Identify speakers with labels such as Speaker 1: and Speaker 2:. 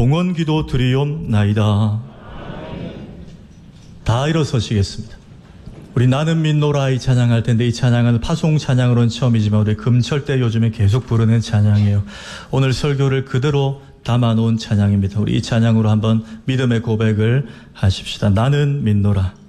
Speaker 1: 봉헌기도 드리옵나이다. 다 일어서시겠습니다. 우리 나는 믿노라 이 찬양할 텐데, 이 찬양은 파송 찬양으로는 처음이지만 우리 금철 때 요즘에 계속 부르는 찬양이에요. 오늘 설교를 그대로 담아놓은 찬양입니다. 우리 이 찬양으로 한번 믿음의 고백을 하십시다. 나는 믿노라.